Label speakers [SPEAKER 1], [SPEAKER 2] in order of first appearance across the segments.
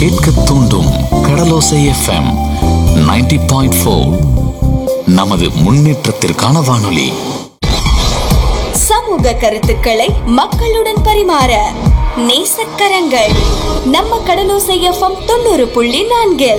[SPEAKER 1] கேட்க தூண்டும் கடலோசை எஃப்எம் 90.4. நமது முன்னேற்றத்திற்கான வானொலி.
[SPEAKER 2] சமூக கருத்துக்களை மக்களுடன் பரிமாற நேசக்கரங்கள் நம்ம கடலோசை எஃப்எம் 90.4.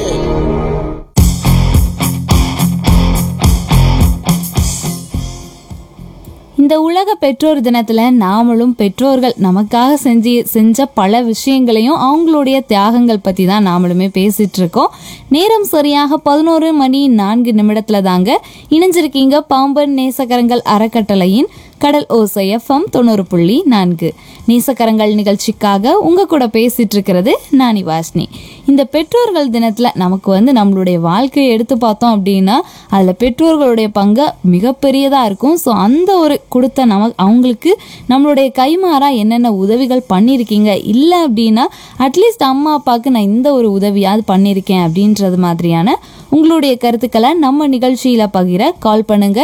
[SPEAKER 3] இந்த உலக பெற்றோர் தினத்துல நாமளும் பெற்றோர்கள் நமக்காக செஞ்ச பல விஷயங்களையும் அவங்களுடைய தியாகங்கள் பத்தி தான் நாமளுமே பேசிட்டு இருக்கோம். நேரம் சரியாக 11:04 தாங்க இணைஞ்சிருக்கீங்க பாம்பன் நேசக்கரங்கள் அறக்கட்டளையின் கடல் ஓசை எஃப்எம் 90.4 நேசக்கரங்கள் நிகழ்ச்சிக்காக உங்க கூட பேசிட்டு இருக்கிறது நானி வாஷ்னி. இந்த பெற்றோர்கள் தினத்துல நமக்கு நம்மளுடைய வாழ்க்கையை எடுத்து பார்த்தோம் அப்படின்னா அதுல பெற்றோர்களுடைய பங்கு மிகப்பெரியதா இருக்கும். ஸோ அந்த ஒரு கொடுத்த அவங்களுக்கு நம்மளுடைய கைமாறா என்னென்ன உதவிகள் பண்ணியிருக்கீங்க, இல்லை அப்படின்னா அட்லீஸ்ட் அம்மா அப்பாவுக்கு நான் இந்த ஒரு உதவியாவது பண்ணியிருக்கேன் அப்படின்றது மாதிரியான உங்களுடைய கருத்துக்களை நம்ம நிகழ்ச்சியில பகிர கால் பண்ணுங்க.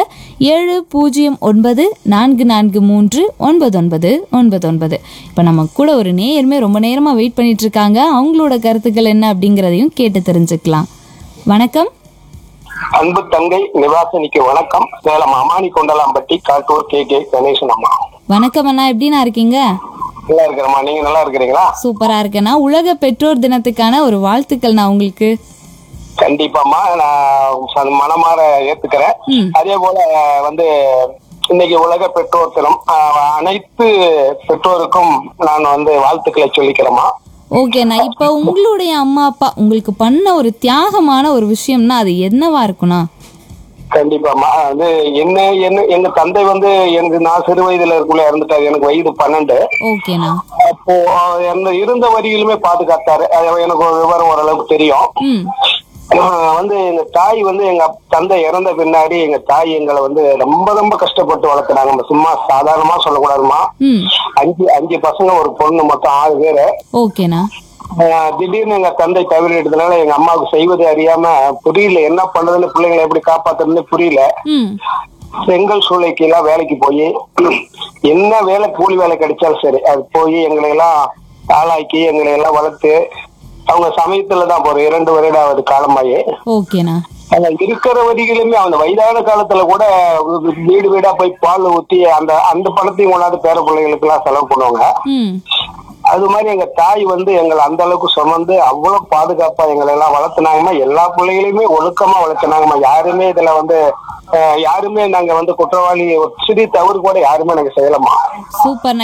[SPEAKER 3] 7009439999. இப்போ நம்ம கூட ஒரு நேயருமே ரொம்ப நேரமா வெயிட் பண்ணிட்டு இருக்காங்க. அவங்களோட கருத்துக்கள் என்ன அப்படிங்கிறதையும் கேட்டு தெரிஞ்சுக்கலாம். வணக்கம்.
[SPEAKER 4] அன்பு தங்கை நிவாசனிக்கு வணக்கம். சேலம் அமானி கொண்டலாம்பட்டி காட்டூர் கே கணேசன் அம்மா.
[SPEAKER 3] வணக்கம் அண்ணா, எப்படின்னா இருக்கீங்க?
[SPEAKER 4] நல்லா இருக்கிறம்மா, நீங்க நல்லா இருக்கிறீங்களா?
[SPEAKER 3] சூப்பரா இருக்கேண்ணா. உலக பெற்றோர் தினத்துக்கான ஒரு வாழ்த்துக்கள் நான் உங்களுக்கு.
[SPEAKER 4] கண்டிப்பாமா, நான் மனமாற ஏத்துக்கிறேன். அதே போல இன்னைக்கு உலக பெற்றோர் தினம். அனைத்து பெற்றோருக்கும் நான் வாழ்த்துக்களை சொல்லிக்கிறேம்மா.
[SPEAKER 3] ஓகேண்ணா, இப்ப உங்களுடைய அம்மா அப்பா உங்களுக்கு பண்ண ஒரு தியாகமான ஒரு விஷயம்னா அது என்னவா இருக்குண்ணா?
[SPEAKER 4] கண்டிப்பாமா, என்ன எங்க தந்தை எனக்கு நான் சிறு வயதுல இருக்குள்ள இறந்துட்டாரு. எனக்கு வயது 12.
[SPEAKER 3] ஓகேண்ணா.
[SPEAKER 4] அப்போ இருந்த வரியிலுமே பாதுகாத்தாரு. எனக்கு ஒரு விவரம் ஓரளவுக்கு தெரியும். எங்க தாய் எங்க தந்தை இறந்த பின்னாடி எங்க தாய் எங்களை ரொம்ப ரொம்ப கஷ்டப்பட்டு வளர்க்குறாங்க. நம்ம சும்மா சாதாரணமா சொல்லக்கூடாதுமா. 5 பசங்க ஒரு பொண்ணு, மொத்தம் 6 பேரு.
[SPEAKER 3] ஓகேண்ணா.
[SPEAKER 4] திடீர்னு எங்க தந்தை தவறிட்டதுனால எங்க அம்மாவுக்கு செய்வது அறியாம புரியல, என்ன பண்றதுன்னு, பிள்ளைங்களை எப்படி காப்பாத்துறதுன்னு புரியல. செங்கல் சூளைக்கு எல்லாம் வேலைக்கு போய் என்ன வேலை, கூலி வேலை கிடைச்சாலும் சரி அது போய் எங்களை எல்லாம் ஆளாக்கி எங்களை எல்லாம் வளர்த்து அவங்க சமயத்துலதான் போற 2 வருடாவது காலமாயே.
[SPEAKER 3] ஓகேண்ணா.
[SPEAKER 4] இருக்கிற வரிகளுமே அந்த வயதான காலத்துல கூட வீடு வீடா போய் பால் ஊத்தி அந்த பணத்தையும் கொண்டாந்து பேர பிள்ளைகளுக்கு எல்லாம் செலவு பண்ணுவாங்க. அது மாதிரி எங்க தாய் எங்களை அந்த அளவுக்கு சுமந்து அவ்வளவு பாதுகாப்பா எங்களை எல்லாம் வளர்த்துனாங்கம்மா. எல்லா பிள்ளைகளையுமே ஒழுக்கமா வளர்த்துனாங்கம்மா. யாருமே இதுல யாருமே நாங்க குற்றவாளி ஒரு சிறிய தவறு கூட யாருமே நாங்க செய்யலாமா.
[SPEAKER 3] சூப்பர்.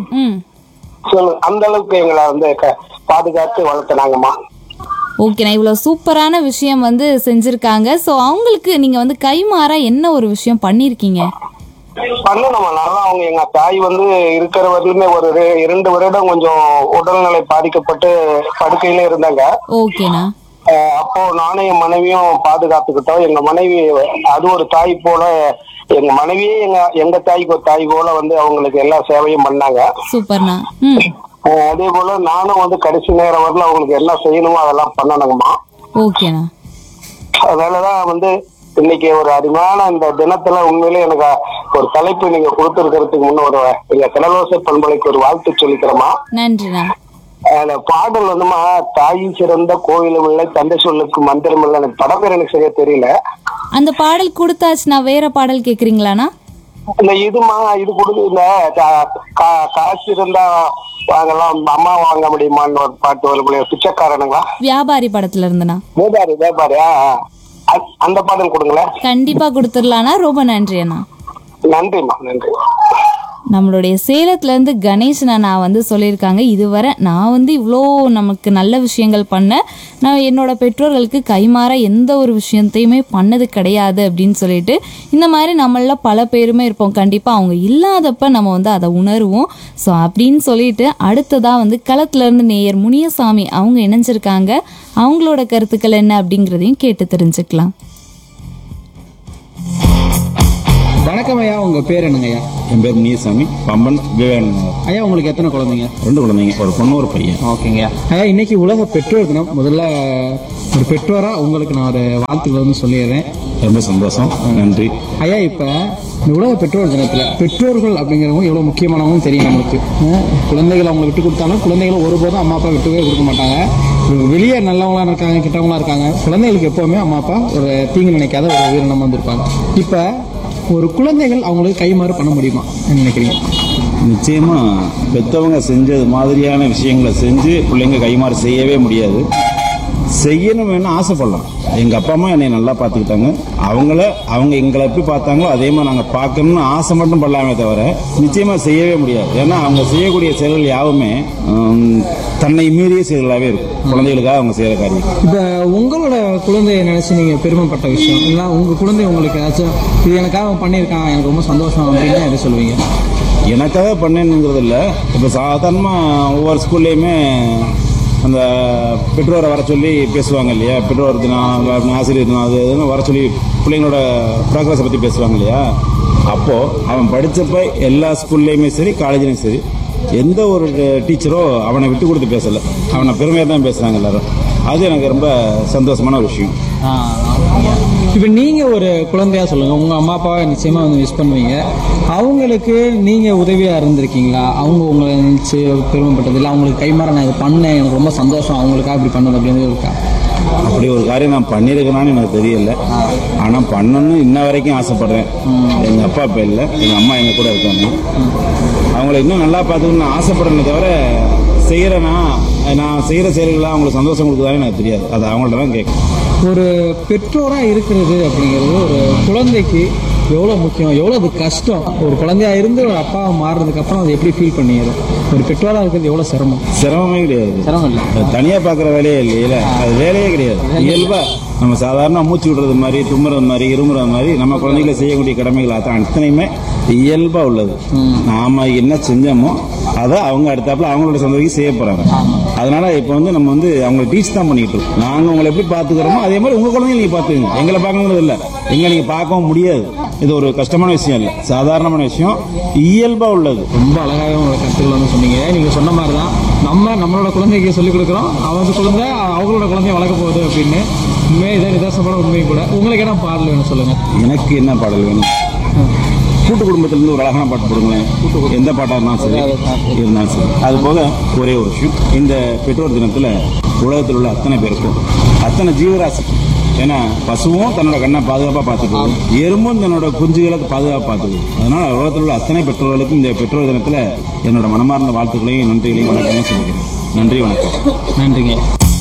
[SPEAKER 4] அந்த அளவுக்கு எங்களை பாதுகாத்து வளர்த்துனாங்கம்மா.
[SPEAKER 3] ஓகேண்ணா, இவ்வளவு சூப்பரான விஷயம் செஞ்சிருக்காங்க. சோ அவங்களுக்கு நீங்க கைமாறா என்ன ஒரு விஷயம் பண்ணிருக்கீங்க?
[SPEAKER 4] பண்ணணுமா, நல்லா அவங்க எங்க தாய் இருக்கிற வரையிலுமே ஒரு 2 வருடம் கொஞ்சம் உடல்நிலை பாதிக்கப்பட்டு படுக்கையில இருந்தாங்க.
[SPEAKER 3] ஓகேண்ணா.
[SPEAKER 4] அப்போ நானும் என் மனைவியும் பாதுகாத்துக்கிட்டோம். எங்க மனைவி அது ஒரு தாய் போல, எங்க மனைவியே எங்க தாய்க்கு ஒரு தாய் போல அவங்களுக்கு எல்லா சேவையும் பண்ணாங்க.
[SPEAKER 3] சூப்பர்ண்ணா.
[SPEAKER 4] அதே போல நானும் கடைசி நேரம் வரல அவங்களுக்கு என்ன செய்யணுமோ அதெல்லாம் பண்ணணுங்கம்மா.
[SPEAKER 3] ஓகேண்ணா.
[SPEAKER 4] அதனாலதான் இன்னைக்கு ஒரு அருமையான இந்த தினத்துல உண்மையிலே எனக்கு ஒரு தலைப்பு நீங்க கொடுத்திருக்கிறதுக்கு முன்ன எங்க கடலோசை பண்பலைக்கு ஒரு வாழ்த்து சொல்லிக்கிறோமா.
[SPEAKER 3] நன்றிண்ணா.
[SPEAKER 4] அந்த பாடல் தாயின் சிறந்த கோயிலும் இல்லை, தந்தை சொல்லுக்கு மந்திரம் இல்லை. எனக்கு படம் பேர் எனக்கு சரியா தெரியல.
[SPEAKER 3] அந்த பாடல் கொடுத்தாச்சுண்ணா. வேற பாடல் கேக்குறீங்களாண்ணா?
[SPEAKER 4] இது கொடுத்து இந்த காசு இருந்தா வாங்கலாம், அம்மா வாங்க முடியுமான்னு ஒரு பாட்டு ஒரு பிச்சைக்காரனுங்களா,
[SPEAKER 3] வியாபாரி படத்துல இருந்துண்ணா.
[SPEAKER 4] வியாபாரியா, அந்த பாடல் கொடுங்களேன்.
[SPEAKER 3] கண்டிப்பா கொடுத்துடலாண்ணா. ரொம்ப நன்றி அண்ணா.
[SPEAKER 4] நன்றிம்மா, நன்றி.
[SPEAKER 3] நம்மளுடைய சேலத்துல இருந்து கணேசன் அண்ணா சொல்லியிருக்காங்க, இதுவரை நான் இவ்வளோ நமக்கு நல்ல விஷயங்கள் பண்ண, நான் என்னோட பெற்றோர்களுக்கு கைமாற எந்த ஒரு விஷயத்தையுமே பண்ணது கிடையாது அப்படின்னு சொல்லிட்டு, இந்த மாதிரி நம்மள பல பேருமே இருப்போம். கண்டிப்பா அவங்க இல்லாதப்ப நம்ம அதை உணர்வோம். ஸோ அப்படின்னு சொல்லிட்டு அடுத்ததா களத்துல இருந்து நேயர் முனியசாமி அவங்க இணைஞ்சிருக்காங்க. அவங்களோட கருத்துக்கள் என்ன அப்படிங்கிறதையும் கேட்டு தெரிஞ்சுக்கலாம்.
[SPEAKER 5] வணக்கம் ஐயா, உங்க பேர் என்னங்க ஐயா?
[SPEAKER 6] என் பேர் நீசாமி, பம்பன் விவேகானந்தர்.
[SPEAKER 5] ஐயா, உங்களுக்கு எத்தனை குழந்தைங்க?
[SPEAKER 6] 2 குழந்தைங்க, ஒரு பொண்ணு ஒரு பையன்.
[SPEAKER 5] ஓகேங்க ஐயா, இன்னைக்கு உலக பெற்றோர் தினம். முதல்ல ஒரு பெற்றோரா உங்களுக்கு நான் ஒரு வாழ்த்துக்கள் சொல்லிடுறேன்.
[SPEAKER 6] ரொம்ப சந்தோஷம், நன்றி
[SPEAKER 5] ஐயா. இப்ப இந்த உலக பெற்றோர் தினத்துல பெற்றோர்கள் அப்படிங்கிறவங்க எவ்வளவு முக்கியமானவங்க தெரியும் நம்மளுக்கு. குழந்தைகள் அவங்க விட்டு கொடுத்தாலும் குழந்தைகள் ஒருபோதும் அம்மா அப்பா விட்டுவே கொடுக்க மாட்டாங்க. வெளியே நல்லவங்களா இருக்காங்க, கெட்டவங்களா இருக்காங்க. குழந்தைகளுக்கு எப்பவுமே அம்மா அப்பா ஒரு தீங்கு நினைக்காத ஒரு உயிரினம் வந்திருப்பாங்க. இப்போ ஒரு குழந்தைகள் அவங்களுக்கு கைமாறு பண்ண முடியுமா நினைக்கிறீங்க?
[SPEAKER 6] நிச்சயமா பெற்றவங்க செஞ்சது மாதிரியான விஷயங்களை செஞ்சு பிள்ளைங்க கைமாறு செய்யவே முடியாது. செய்யணும் வேணும் ஆசைப்படலாம். எங்கள் அப்பா அம்மா என்னை நல்லா பார்த்துக்கிட்டாங்க, அவங்க எங்களை எப்படி பார்த்தாங்களோ அதே மாதிரி நாங்கள் பார்க்கணும்னு ஆசை மட்டும் படலாமே தவிர நிச்சயமாக செய்யவே முடியாது. ஏன்னா அவங்க செய்யக்கூடிய செயல்கள் யாவுமே தன்னை மீறிய செயல்களாகவே இருக்கும். குழந்தைகளுக்காக அவங்க செய்கிற காரியம்.
[SPEAKER 5] இப்போ உங்களோட குழந்தைய நினைச்சு நீங்கள் பெருமைப்பட்ட விஷயம் இல்லை, உங்கள் குழந்தை உங்களுக்கு ஏதாச்சும் இது எனக்காக பண்ணியிருக்கான், எனக்கு ரொம்ப சந்தோஷம் அப்படின்னா எதை சொல்லுவீங்க?
[SPEAKER 6] எனக்காக பண்ணேனுங்கிறது இல்லை. இப்போ சாதாரணமாக ஒவ்வொரு ஸ்கூல்லையுமே அந்த பெற்றோரை வர சொல்லி பேசுவாங்க இல்லையா, பெற்றோர் தினம், ஆசிரியர் தினம், அது இதுன்னு வர சொல்லி பிள்ளைங்களோட ப்ராக்ரஸை பற்றி பேசுவாங்க இல்லையா. அப்போது அவன் படித்தப்ப எல்லா ஸ்கூல்லையுமே சரி, காலேஜ்லையும் சரி, எந்த ஒரு டீச்சரோ அவனை விட்டு கொடுத்து பேசலை, அவனை பெருமையாக தான் பேசுகிறாங்க எல்லாரும். அது எனக்கு ரொம்ப சந்தோஷமான ஒரு விஷயம்.
[SPEAKER 5] இப்போ நீங்கள் ஒரு குழந்தையா சொல்லுங்கள், உங்கள் அம்மா அப்பாவை நிச்சயமாக வந்து மிஸ் பண்ணுவீங்க. அவங்களுக்கு நீங்கள் உதவியாக இருந்திருக்கீங்களா? அவங்க உங்களை நினச்சி பெருமைப்பட்டது இல்லை, அவங்களுக்கு கைமாற நான் இது பண்ணேன், எனக்கு ரொம்ப சந்தோஷம், அவங்களுக்காக இப்படி பண்ணது அப்படின்னு இருக்கா?
[SPEAKER 6] அப்படி ஒரு காரியம் நான் பண்ணியிருக்கேனான்னு எனக்கு தெரியல. ஆனால் பண்ணணும்னு இன்ன வரைக்கும் ஆசைப்படுறேன். எங்கள் அப்பா இப்போ இல்லை, எங்கள் அம்மா எங்கள் கூட இருக்காங்க. அவங்கள இன்னும் நல்லா பார்த்துக்கணும்னு நான் ஆசைப்படுறேனே தவிர செய்கிறேன்னா நான் செய்கிற செயல்கள்லாம் அவங்களுக்கு சந்தோஷம் கொடுக்குதான்னு எனக்கு தெரியாது. அது அவங்கள்ட்ட தான் கேட்கணும்.
[SPEAKER 5] ஒரு பெற்றோராக இருக்கிறது அப்படிங்கிறது ஒரு குழந்தைக்கு எவ்வளோ முக்கியம், எவ்வளோ அது கஷ்டம். ஒரு குழந்தையா இருந்து ஒரு அப்பாவை மாறுறதுக்கு அப்புறம் அது எப்படி ஃபீல் பண்ணிடுது? ஒரு பெற்றோராக இருக்கிறது எவ்வளோ சிரமம்?
[SPEAKER 6] சிரமமே கிடையாது.
[SPEAKER 5] சிரமம் இல்லை,
[SPEAKER 6] தனியாக பார்க்குற வேலையே இல்லையில, அது வேலையே கிடையாது. இயல்பாக நம்ம சாதாரண மூச்சு விடுறது மாதிரி, தும்முறது மாதிரி, இருமுறது மாதிரி நம்ம குழந்தைகளை செய்யக்கூடிய கடமைகள் அத்தனையுமே இயல்பாக உள்ளது. நாம என்ன செஞ்சோமோ அதை அவங்க அடுத்தாப்புல அவங்களோட சந்தோஷம் செய்ய போறாங்க. அதனால இப்போ வந்து நம்ம வந்து அவங்களை டீச் தான் பண்ணிட்டு இருக்கோம். நாங்கள் உங்களை எப்படி பார்த்துக்கிறோமோ அதே மாதிரி உங்க குழந்தைங்க நீங்க பார்த்துக்கங்க. எங்களை பார்க்கணுங்கிறது இல்லை, எங்களை நீங்க பார்க்கவும் முடியாது. இது ஒரு கஷ்டமான விஷயம் இல்லை, சாதாரணமான விஷயம், இயல்பா உள்ளது.
[SPEAKER 5] ரொம்ப அழகாக உங்களோட கருத்துக்கள் வந்து சொன்னீங்க. நீங்க சொன்ன மாதிரி தான் நம்மளோட குழந்தைக்கு சொல்லிக் கொடுக்குறோம், அவங்க குழந்தை அவங்களோட குழந்தைய வளர்க்க போகுது அப்படின்னு. உண்மையே இதான் நிதர்சனமான உண்மையும் கூட. உங்களுக்கு என்ன பாடல் வேணும் சொல்லுங்க? எனக்கு என்ன பாடல் வேணும்? கூட்டு குடும்பத்திலிருந்து ஒரு அழகான பாட்டு போடுங்களேன். எந்த பாட்டாக இருந்தாலும் சரி, இருந்தாலும் சரி. அது போக ஒரே ஒரு விஷயம், இந்த பெற்றோர் தினத்தில் உலகத்தில் உள்ள அத்தனை பேருக்கும், அத்தனை ஜீவராசி, ஏன்னா பசுவும் தன்னோட கண்ணை பாதுகாப்பாக பார்த்துக்குவோம், எறும்பும் தன்னோட குஞ்சுகளை பாதுகாப்பாக பார்த்துக்குவோம். அதனால உலகத்தில் உள்ள அத்தனை பெற்றோர்களுக்கும் இந்த பெற்றோர் தினத்தில் என்னோட மனமார்ந்த வாழ்த்துக்களையும் நன்றிகளையும் வணக்கமே சொல்லிக்கிறேன். நன்றி, வணக்கம். நன்றிங்க.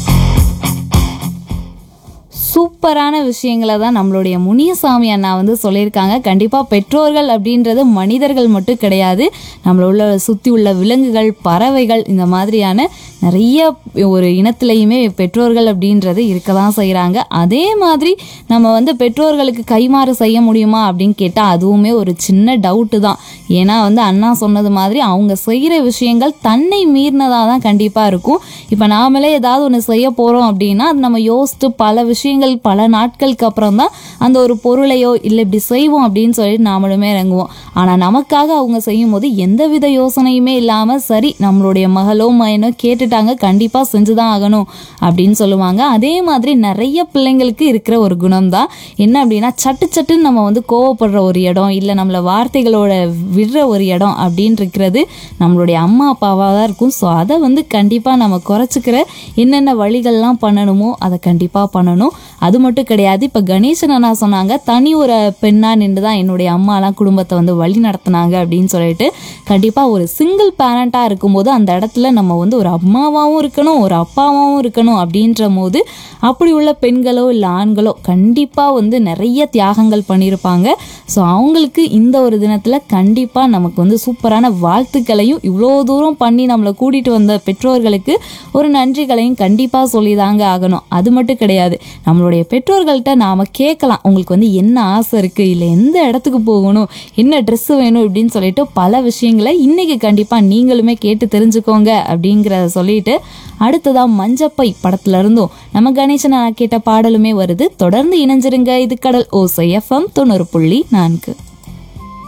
[SPEAKER 3] சூப்பரான விஷயங்களை தான் நம்மளுடைய முனியசாமி அண்ணா வந்து சொல்லியிருக்காங்க. கண்டிப்பாக பெற்றோர்கள் அப்படின்றது மனிதர்கள் மட்டும் கிடையாது, நம்மள சுற்றி உள்ள விலங்குகள், பறவைகள், இந்த மாதிரியான நிறைய ஒரு இனத்துலையுமே பெற்றோர்கள் அப்படின்றது இருக்க தான் செய்கிறாங்க. அதே மாதிரி நம்ம வந்து பெற்றோர்களுக்கு கைமாறு செய்ய முடியுமா அப்படின்னு கேட்டால் அதுவுமே ஒரு சின்ன டவுட்டு தான். ஏன்னா வந்து அண்ணா சொன்னது மாதிரி அவங்க செய்கிற விஷயங்கள் தன்னை மீறினதாக தான் கண்டிப்பாக இருக்கும். இப்போ நாமளே ஏதாவது ஒன்று செய்ய போகிறோம் அப்படின்னா அது நம்ம யோசித்து பல விஷயங்கள் பல நாட்களுக்கு அப்புறம் தான் அந்த ஒரு பொருளையோ இல்லை இப்படி செய்வோம் அப்படின்னு சொல்லிட்டு நாமளுமே இறங்குவோம். ஆனால் நமக்காக அவங்க செய்யும் போது எந்தவித யோசனையுமே இல்லாமல் சரி நம்மளுடைய மகளோ மகனோ கேட்டுட்டாங்க, கண்டிப்பாக செஞ்சுதான் ஆகணும் அப்படின்னு சொல்லுவாங்க. அதே மாதிரி நிறைய பிள்ளைங்களுக்கு இருக்கிற ஒரு குணம் தான் என்ன அப்படின்னா, சட்டு சட்டுன்னு நம்ம வந்து கோவப்படுற ஒரு இடம், இல்லை நம்மளை வார்த்தைகளோட விடுற ஒரு இடம் அப்படின்னு இருக்கிறது நம்மளுடைய அம்மா அப்பாவாக தான் இருக்கும். ஸோ அதை வந்து கண்டிப்பாக நம்ம குறைச்சிக்கிற என்னென்ன வழிகள்லாம் பண்ணணுமோ அதை கண்டிப்பாக பண்ணணும். அது மட்டும் கிடையாது, இப்போ கணேசன் அண்ணா சொன்னாங்க தனி ஒரு பெண்ணா நின்று தான் என்னுடைய அம்மாலாம் குடும்பத்தை வந்து வழி நடத்தினாங்க அப்படின்னு சொல்லிட்டு. கண்டிப்பாக ஒரு சிங்கிள் பேரண்டாக இருக்கும்போது அந்த இடத்துல நம்ம வந்து ஒரு அம்மாவாகவும் இருக்கணும், ஒரு அப்பாவாகவும் இருக்கணும் அப்படின்ற போது அப்படி உள்ள பெண்களோ இல்லை ஆண்களோ கண்டிப்பாக வந்து நிறைய தியாகங்கள் பண்ணியிருப்பாங்க. ஸோ அவங்களுக்கு இந்த ஒரு தினத்தில் கண்டிப்பாக நமக்கு வந்து சூப்பரான வாழ்த்துக்களையும், இவ்வளோ தூரம் பண்ணி நம்மளை கூட்டிகிட்டு வந்த பெற்றோர்களுக்கு ஒரு நன்றிகளையும் கண்டிப்பாக சொல்லி தாங்க ஆகணும். அது மட்டும் கிடையாது, நம்மளுடைய பெற்றோர்கள்ட்ட நாம் கேட்கலாம், உங்களுக்கு வந்து என்ன ஆசை இருக்குது, இல்லை எந்த இடத்துக்கு போகணும், என்ன ட்ரெஸ்ஸு வேணும் இப்படின்னு சொல்லிட்டு பல விஷயங்களை இன்னைக்கு கண்டிப்பாக நீங்களுமே கேட்டு தெரிஞ்சுக்கோங்க அப்படிங்கிறத சொல்லிட்டு அடுத்ததான் மஞ்சப்பை படத்துல இருந்தும் நம்ம கணேசன் கேட்ட பாடலுமே வருது. தொடர்ந்து இணைஞ்சிருங்க. இது கடல் ஓசை FM 90.4.